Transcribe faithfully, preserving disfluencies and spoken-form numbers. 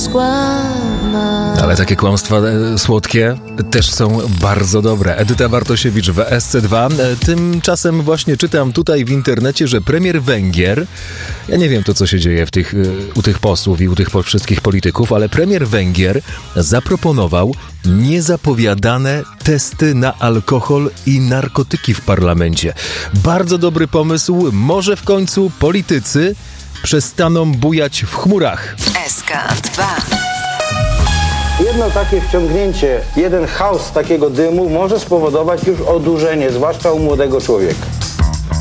skłamać. Ale takie kłamstwa e, słodkie też są bardzo dobre. Edyta Bartosiewicz w S C dwa. E, tymczasem właśnie czytam tutaj w internecie, że premier Węgier, ja nie wiem to co się dzieje w tych, e, u tych posłów i u tych po, wszystkich polityków, ale premier Węgier zaproponował niezapowiadane testy na alkohol i narkotyki w parlamencie. Bardzo dobry pomysł. Może w końcu politycy przestaną bujać w chmurach. S K dwa. Jedno takie wciągnięcie, jeden haus takiego dymu może spowodować już odurzenie, zwłaszcza u młodego człowieka.